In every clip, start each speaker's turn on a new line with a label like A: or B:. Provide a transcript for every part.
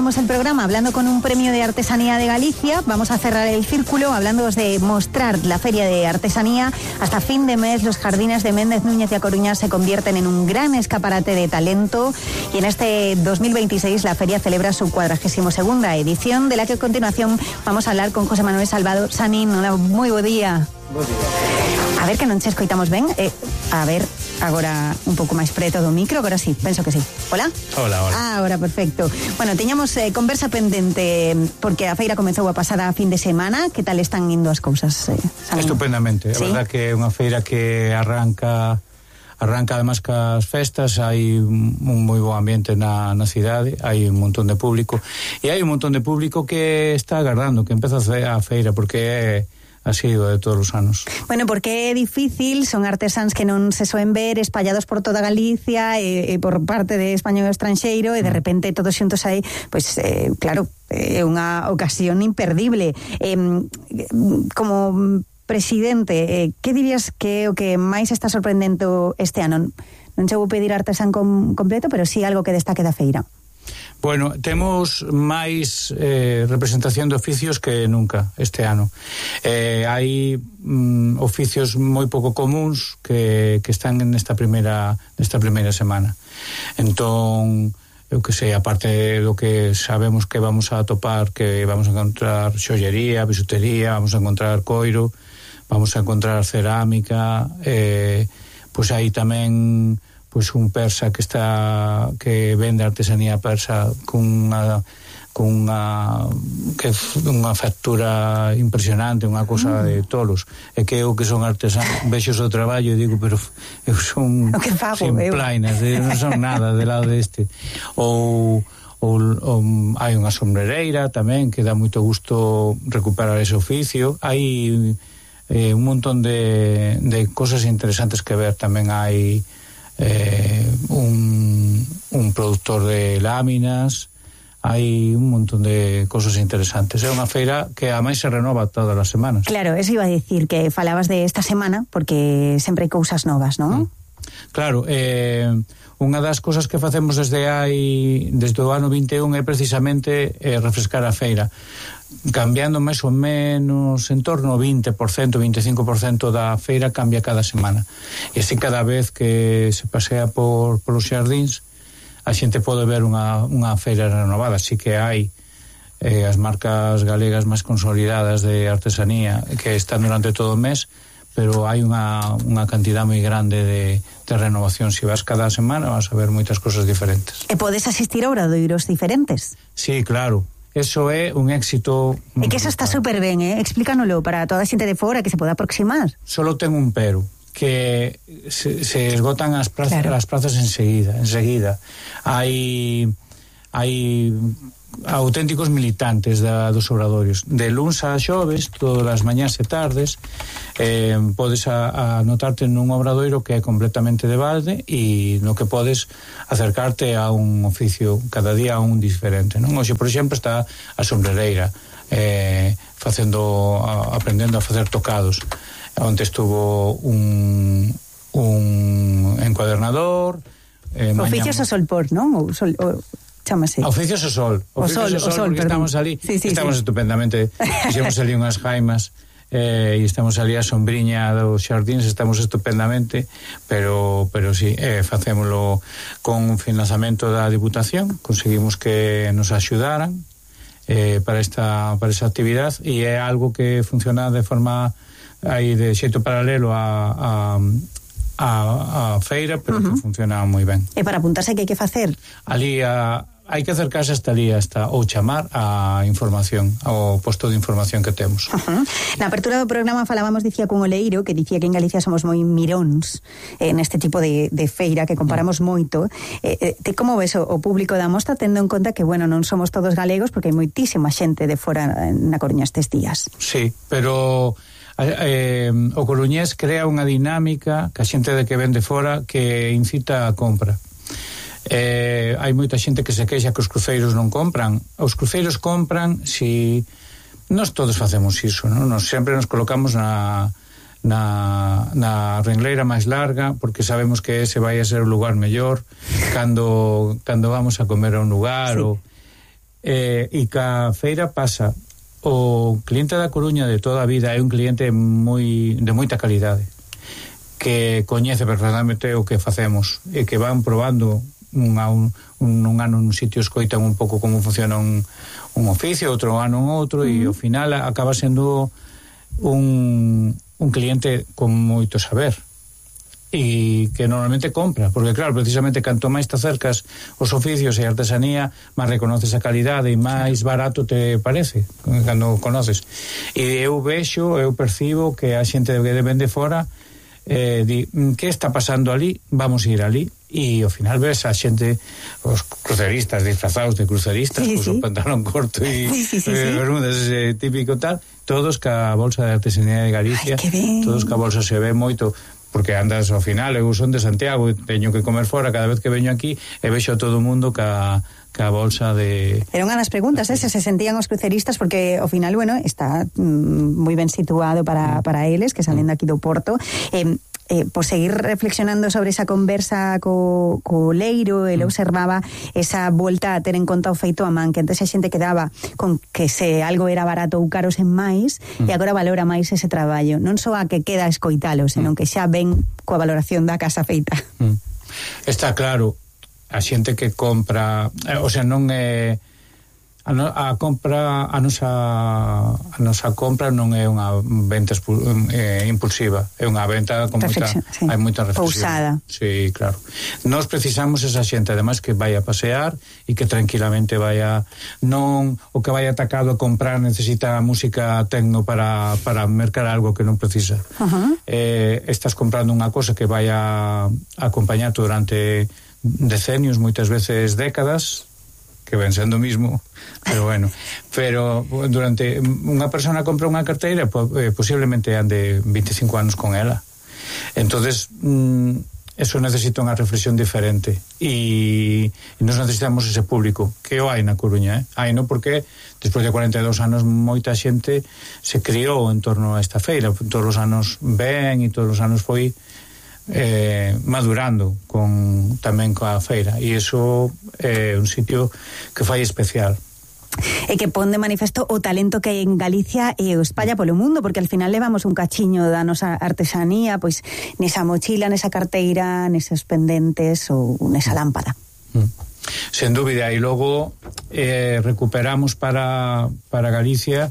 A: Comenzamos el programa hablando con un premio de artesanía de Galicia. Vamos a cerrar el círculo hablando de mostrar la feria de artesanía. Hasta fin de mes, los jardines de Méndez Núñez y A Coruña se convierten en un gran escaparate de talento. Y en este 2026 la feria celebra su 42ª edición, de la que a continuación vamos a hablar con José Manuel Salvado. Sanín, moi bo día.
B: Bo día.
A: A ver, que non che escoitamos ben. A ver, agora un pouco máis preto do micro, agora sí, penso que sí. Hola?
B: Hola.
A: Ahora, perfecto. Bueno, teñamos conversa pendente, porque a feira comezou a pasada fin de semana. Que tal están indo as cousas?
B: Estupendamente.
A: ¿Sí?
B: A verdad que é unha feira que arranca además cas festas, hai un moi bo ambiente na cidade, hai un montón de público, e hai un montón de público que está agardando que empeza a feira, porque é así de todos os anos.
A: Bueno, porque é difícil, son artesáns que non se soen ver, espallados por toda Galicia e por parte de España e estranxeiro, e de repente todos xuntos aí, pois claro, é unha ocasión imperdible. Como presidente, que dirías que é o que máis está sorprendendo este ano? Non chego a pedir artesán completo, pero sí algo que destaque da feira.
B: Bueno, temos máis representación de oficios que nunca este ano. Hai oficios moi pouco comuns que están nesta primeira semana. Entón, eu que sei, aparte do que sabemos que vamos a atopar, que vamos a encontrar xollería, bisutería, vamos a encontrar coiro, vamos a encontrar cerámica, pois hai tamén pois un persa que vende artesanía persa cunha factura impresionante, unha cousa de tolos. É que eu que son artesán vexo o seu traballo e digo, pero eu son simplainas, non son nada de lado deste. Ou hai unha sombrereira tamén que dá moito gusto recuperar ese oficio. Hai un montón de cosas interesantes que ver. Tamén hai un productor de láminas, hai un montón de cosas interesantes. É unha feira que ademais se renova todas as semanas.
A: Claro, eso iba a decir, que falabas de esta semana porque sempre hai cousas novas, non?
B: Claro, unha das cousas que facemos desde o ano 21 é precisamente refrescar a feira, cambiando máis ou menos en torno ao 20%, 25% da feira cambia cada semana. E así cada vez que se pasea polos xardíns a xente pode ver unha feira renovada. Así que hai as marcas galegas máis consolidadas de artesanía que están durante todo o mes, pero hai unha cantidad moi grande de renovación. Se vas cada semana vas a ver moitas cosas diferentes.
A: E podes asistir a obradoiros diferentes?
B: Sí, claro. Eso é un éxito.
A: É que eso está super ben, explícanolo para toda a xente de fora que se pode aproximar.
B: Solo ten un pero, que se esgotan as plazas, claro, as plazas enseguida. Hai auténticos militantes dos obradoiros. De luns a xoves, todas as mañás e tardes, podes anotarte nun obradoiro que é completamente de balde e no que podes acercarte a un oficio cada día a un diferente, non? Hoxe, por exemplo, está a sombrereira aprendendo a facer tocados, onde estuvo un encuadernador,
A: oficios a solpor, non? Chámase.
B: Oficios o sol, porque estamos ali, estamos estupendamente. Fixemos ali unhas jaimas e estamos ali a sombriña dos xardíns, estamos estupendamente, pero sí, facémolo con financiamento da Diputación, conseguimos que nos axudaran para esa actividade, e é algo que funciona de forma de xeito paralelo a feira, pero que funciona moi ben.
A: E para apuntarse, que hai que facer?
B: Ali hai que acercarse ou chamar a información, ao posto de información que temos.
A: Na apertura do programa falábamos, dicía cun oleiro, que dicía que en Galicia somos moi miróns neste tipo de feira, que comparamos moito. Como ves o público da mostra, tendo en conta que, bueno, non somos todos galegos, porque hai moitísima xente de fora na Coruña estes días?
B: Sí, pero o coruñés crea unha dinámica que a xente de que ven de fora que incita a compra. Hai moita xente que se queixa que os cruceiros non compran. Os cruceiros compran si nós todos facemos iso, non? Nos sempre nos colocamos na rengleira máis larga, porque sabemos que ese vai a ser o lugar mellor cando vamos a comer a un lugar, sí. e ca feira pasa o cliente da Coruña de toda a vida, é un cliente de moita calidade, que coñece perfectamente o que facemos e que van probando un ano nun sitio, escoitan un pouco como funciona un oficio, outro ano outro, e ao final acaba sendo un cliente con moito saber e que normalmente compra, porque claro, precisamente canto máis te acercas os oficios e a artesanía, máis reconoces a calidade e máis barato te parece cando conoces. E eu percibo que a xente que vende fora di, que está pasando ali? Vamos a ir ali. E ao final ves a xente, os cruceristas disfrazados de cruceristas, con su pantalón corto e bermudas típico tal, todos ca bolsa de artesanía de Galicia. Todos ca bolsa, se ve moito, porque andas ao final, eu son de Santiago e teño que comer fora cada vez que veño aquí e vexo a todo o mundo ca bolsa de... Era
A: unha das preguntas, se sentían os cruceristas, porque ao final, bueno, está moi ben situado para eles, que salen daqui do Porto. Por seguir reflexionando sobre esa conversa co Leiro, ele observaba esa volta a ter en conta o feito a man, que antes a xente quedaba con que se algo era barato ou caro sen máis, e agora valora máis ese traballo, non só a que queda escoitalo, senón que xa ven coa valoración da casa feita.
B: Está claro, a xente que compra, o sea, non é a nosa compra non é unha venta impulsiva, é unha venta con hai moita reflexión.
A: Pousada.
B: Sí, claro. Nós precisamos esa xente, ademais, que vai a pasear e que tranquilamente vaya, non o que vai atacado a comprar necesita música tecno para mercar algo que non precisa. Estás comprando unha cosa que vai a acompañar durante decenios, moitas veces décadas, que ven sendo o mismo, pero bueno, durante unha persona compra unha carteira, posiblemente ande 25 anos con ela. Entonces eso necesita unha reflexión diferente e nos necesitamos ese público que o hai na Coruña, hai no, porque despois de 42 anos moita xente se criou en torno a esta feira, todos os anos ven e todos os anos foi madurando tamén coa feira, e iso é un sitio que fai especial
A: e que pon de manifesto o talento que hai en Galicia e o espalla polo mundo, porque al final levamos un cachiño da nosa artesanía, pois nesa mochila, nesa carteira, neses pendentes ou nesa lámpada.
B: Sen dúbida, e logo recuperamos para Galicia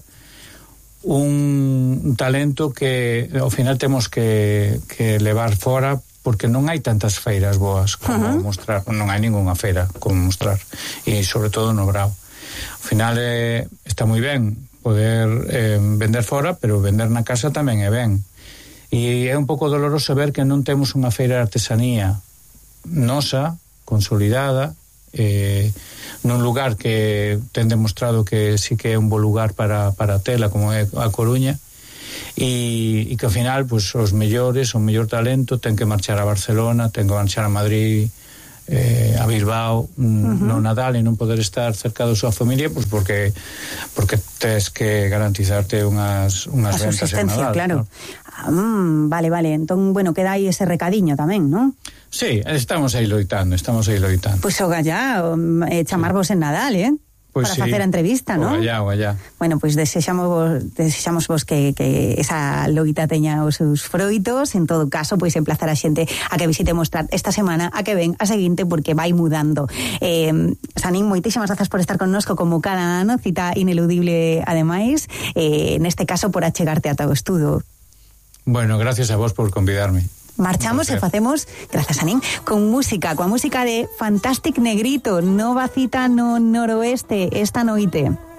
B: un talento que ao final temos que levar fora, porque non hai tantas feiras boas como mostrar, non hai ningunha feira como mostrar, e sobre todo no Brao. Ao final está moi ben poder vender fora, pero vender na casa tamén é ben, e é un pouco doloroso ver que non temos unha feira de artesanía nosa, consolidada, nun lugar que ten demostrado que sí que é un bo lugar para tela, como é a Coruña, e que ao final pues, os mellores, o mellor talento ten que marchar a Barcelona, ten que marchar a Madrid, a Bilbao no Nadal, e non poder estar cerca da súa familia, pues porque tes que garantizarte unhas ventas en Nadal,
A: claro, ¿no? Vale, entón, bueno, queda aí ese recadiño tamén, non?
B: Sí, estamos aí loitando.
A: Pois o gallá, chamarvos en Nadal,
B: Pues
A: para facer a entrevista, non?
B: O gallá.
A: Bueno, pois desexamos vos que esa loita teña os seus froitos. En todo caso, pois emplazar a xente a que visite mostrar esta semana, a que ven a seguinte, porque vai mudando. Sanín, moitísimas grazas por estar connosco como cada ano, cita ineludible ademais, neste caso por achegarte ata o estudo.
B: Bueno, gracias a vos por convidarme.
A: Marchamos e facemos, grazas a nin, coa música de Fantastic Negrito, nova cita no noroeste esta noite.